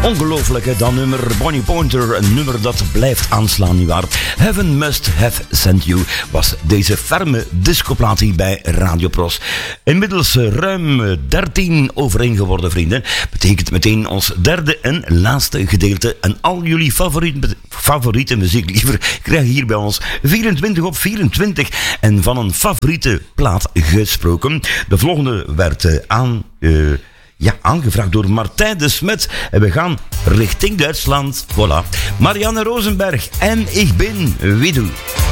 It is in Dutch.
Ongelooflijk, hè, dat nummer. Bonnie Pointer, een nummer dat blijft aanslaan, nietwaar? Heaven Must Have Sent You was deze ferme discoplaat hier bij Radio Pros. Inmiddels ruim 13 over 1 geworden, vrienden. Betekent meteen ons derde en laatste gedeelte. En al jullie favoriete muziek, liever, krijgen hier bij ons 24 op 24. En van een favoriete plaat gesproken. De volgende werd aangevraagd door Martijn de Smet. En we gaan richting Duitsland. Voilà. Marianne Rosenberg en Ik Ben wie du.